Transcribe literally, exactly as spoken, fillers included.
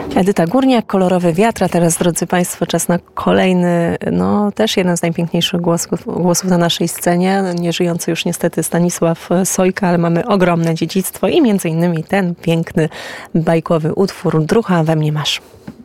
Edyta Górniak, Kolorowy wiatr, a teraz, drodzy Państwo, czas na kolejny, no też jeden z najpiękniejszych głosów, głosów na naszej scenie, nieżyjący już niestety Stanisław Sojka, ale mamy ogromne dziedzictwo i między innymi ten piękny, bajkowy utwór Drucha we mnie masz.